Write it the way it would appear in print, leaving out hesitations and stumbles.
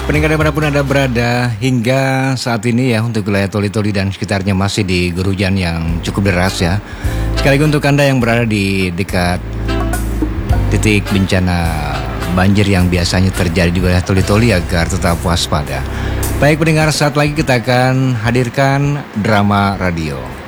Pendengar dimanapun Anda berada, hingga saat ini ya untuk wilayah Toli-Toli dan sekitarnya masih diguyur hujan yang cukup deras ya. Sekaligus untuk Anda yang berada di dekat titik bencana banjir yang biasanya terjadi di wilayah Toli-Toli agar tetap waspada. Baik pendengar, saat lagi kita akan hadirkan drama radio.